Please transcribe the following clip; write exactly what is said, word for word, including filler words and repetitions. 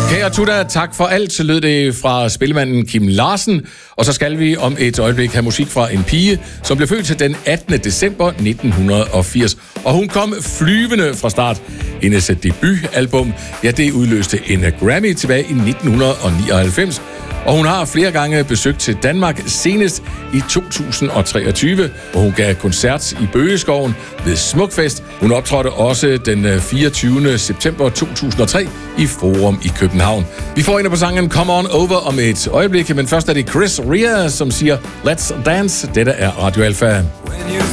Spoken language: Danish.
Kære Tuda, tak for alt, lød det fra spillemanden Kim Larsen. Og så skal vi om et øjeblik have musik fra en pige, som blev født den attende december nitten firs. Og hun kom flyvende fra start. Hendes debutalbum, ja, det udløste en Grammy tilbage i nitten nioghalvfems. Og hun har flere gange besøgt til Danmark, senest i to tusind treogtyve, hvor hun gav koncert i Bøgeskoven ved Smukfest. Hun optrådte også den fireogtyvende september to tusind og tre i Forum i København. Vi får en på sangen Come On Over om et øjeblik, men først er det Chris Rea, som siger Let's Dance. Dette er Radio Alpha.